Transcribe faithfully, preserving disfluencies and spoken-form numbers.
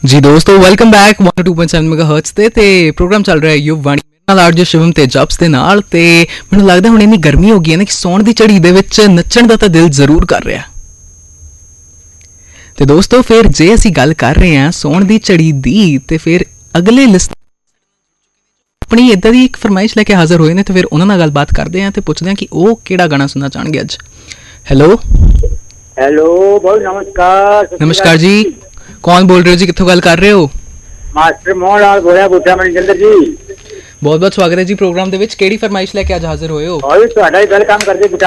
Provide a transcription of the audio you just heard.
जी दोस्तों welcome back one two point seven megahertz ਤੇ ਤੇ ਪ੍ਰੋਗਰਾਮ ਚੱਲ ਰਿਹਾ ਹੈ ਯੁਵ ਵਾਣੀ ਮੇਰੇ ਨਾਲ ਆਰਜੇ ਸ਼ਿਵਮ ਤੇ ਜਬਸ ਦੇ ਨਾਲ। ਤੇ ਮੈਨੂੰ ਲੱਗਦਾ ਹੁਣ ਇੰਨੀ ਗਰਮੀ ਹੋ ਗਈ ਹੈ ਨਾ ਕਿ ਸੌਣ ਦੀ ਝੜੀ ਦੇ ਵਿੱਚ ਨੱਚਣ ਦਾ ਤਾਂ ਦਿਲ ਜ਼ਰੂਰ ਕਰ ਰਿਹਾ। ਤੇ ਦੋਸਤੋ ਫਿਰ ਜੇ ਅਸੀਂ ਗੱਲ ਕਰ ਰਹੇ ਹਾਂ ਸੌਣ ਦੀ ਝੜੀ ਦੀ ਤੇ ਫਿਰ ਅਗਲੇ ਲਿਸਟ ਆਪਣੀ ਇਦਾਂ ਦੀ ਇੱਕ ਫਰਮਾਇਸ਼ ਲੈ ਕੇ ਹਾਜ਼ਰ ਹੋਏ ਨੇ ਤੇ ਫਿਰ ਉਹਨਾਂ ਨਾਲ ਗੱਲਬਾਤ ਕਰਦੇ ਹਾਂ ਤੇ ਪੁੱਛਦੇ ਹਾਂ ਕਿ ਉਹ ਕਿਹੜਾ ਗਾਣਾ ਸੁਣਨਾ ਚਾਹਣਗੇ ਅੱਜ। ਹੈਲੋ हेलो बहुत नमस्कार। नमस्कार जी, कौन बोल रहे हो जी, कित्थों गल कर रहे हो? मास्टर मोहन लाल बोलिया बूटा मणिंਦਰ जी। बहुत बहुत स्वागत है जी प्रोग्राम ਦੇ ਵਿੱਚ। ਕਿਹੜੀ ਫਰਮਾਇਸ਼ ਲੈ ਕੇ ਅੱਜ ਹਾਜ਼ਰ ਹੋਏ ਹੋ? और ਤੁਹਾਡਾ ਹੀ ਗੱਲ ਕੰਮ ਕਰਦੇ